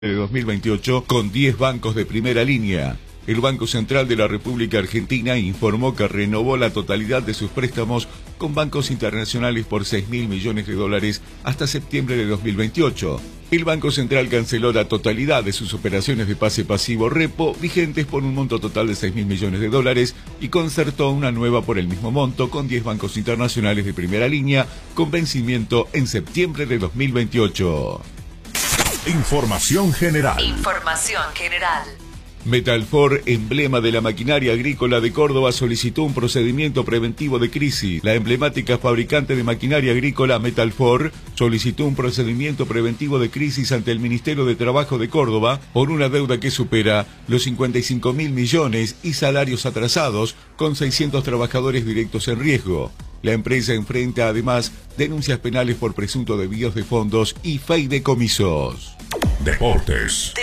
de 2028 con 10 bancos de primera línea. El Banco Central de la República Argentina informó que renovó la totalidad de sus préstamos con bancos internacionales por $6.000 millones hasta septiembre de 2028. El Banco Central canceló la totalidad de sus operaciones de pase pasivo repo vigentes por un monto total de $6.000 millones y concertó una nueva por el mismo monto con 10 bancos internacionales de primera línea con vencimiento en septiembre de 2028. Información general. Metalfor, emblema de la maquinaria agrícola de Córdoba, solicitó un procedimiento preventivo de crisis. La emblemática fabricante de maquinaria agrícola Metalfor solicitó un procedimiento preventivo de crisis ante el Ministerio de Trabajo de Córdoba por una deuda que supera los 55.000 millones y salarios atrasados, con 600 trabajadores directos en riesgo. La empresa enfrenta además denuncias penales por presunto desvíos de fondos y fideicomisos. Deportes.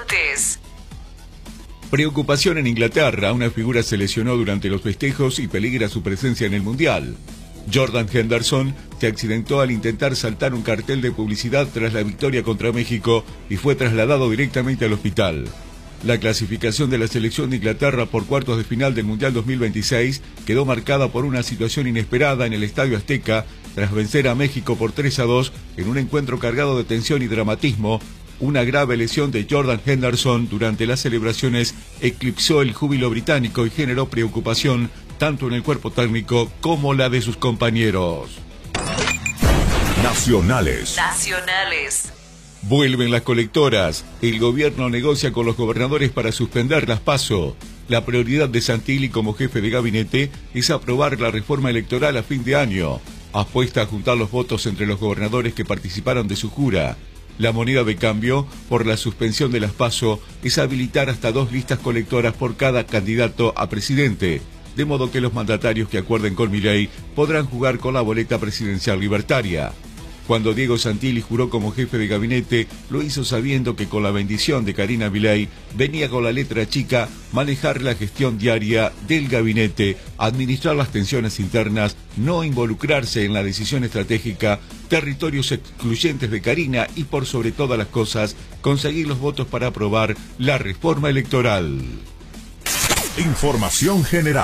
Preocupación en Inglaterra. Una figura se lesionó durante los festejos y peligra su presencia en el Mundial. Jordan Henderson se accidentó al intentar saltar un cartel de publicidad tras la victoria contra México y fue trasladado directamente al hospital. La clasificación de la selección de Inglaterra por cuartos de final del Mundial 2026 quedó marcada por una situación inesperada en el Estadio Azteca tras vencer a México por 3-2 en un encuentro cargado de tensión y dramatismo. Una grave lesión de Jordan Henderson durante las celebraciones eclipsó el júbilo británico y generó preocupación tanto en el cuerpo técnico como la de sus compañeros. Nacionales. Vuelven las colectoras. El gobierno negocia con los gobernadores para suspender las PASO. La prioridad de Santilli como jefe de gabinete es aprobar la reforma electoral a fin de año. Apuesta a juntar los votos entre los gobernadores que participaron de su jura. La moneda de cambio por la suspensión de las PASO es habilitar hasta 2 listas colectoras por cada candidato a presidente, de modo que los mandatarios que acuerden con Milei podrán jugar con la boleta presidencial libertaria. Cuando Diego Santilli juró como jefe de gabinete, lo hizo sabiendo que con la bendición de Karina Milei venía con la letra chica manejar la gestión diaria del gabinete, administrar las tensiones internas, no involucrarse en la decisión estratégica, territorios excluyentes de Karina y por sobre todas las cosas, conseguir los votos para aprobar la reforma electoral. Información general.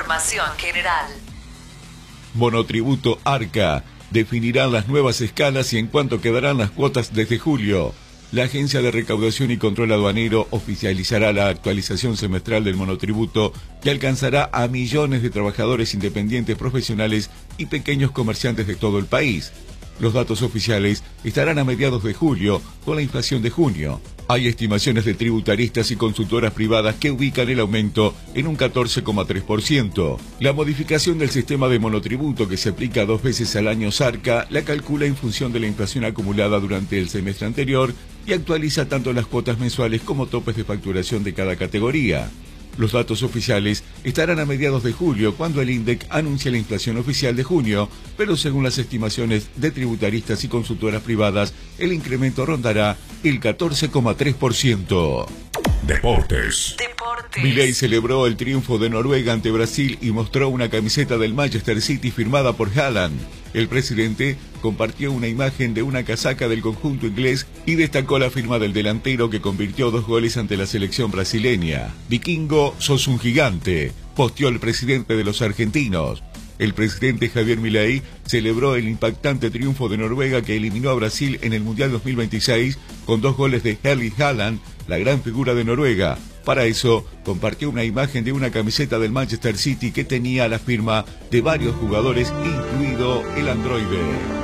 Monotributo Arca. Definirán las nuevas escalas y en cuánto quedarán las cuotas desde julio. La Agencia de Recaudación y Control Aduanero oficializará la actualización semestral del monotributo que alcanzará a millones de trabajadores independientes, profesionales y pequeños comerciantes de todo el país. Los datos oficiales estarán a mediados de julio con la inflación de junio. Hay estimaciones de tributaristas y consultoras privadas que ubican el aumento en un 14,3%. La modificación del sistema de monotributo que se aplica 2 veces al año Sarca la calcula en función de la inflación acumulada durante el semestre anterior y actualiza tanto las cuotas mensuales como topes de facturación de cada categoría. Los datos oficiales estarán a mediados de julio, cuando el INDEC anuncia la inflación oficial de junio, pero según las estimaciones de tributaristas y consultoras privadas, el incremento rondará el 14,3%. Deportes. Milei celebró el triunfo de Noruega ante Brasil y mostró una camiseta del Manchester City firmada por Haaland. El presidente compartió una imagen de una casaca del conjunto inglés y destacó la firma del delantero que convirtió 2 goles ante la selección brasileña. Vikingo, sos un gigante, posteó el presidente de los argentinos. El presidente Javier Milei celebró el impactante triunfo de Noruega que eliminó a Brasil en el Mundial 2026 con 2 goles de Erling Haaland, la gran figura de Noruega. Para eso, compartió una imagen de una camiseta del Manchester City que tenía la firma de varios jugadores, incluido el androide.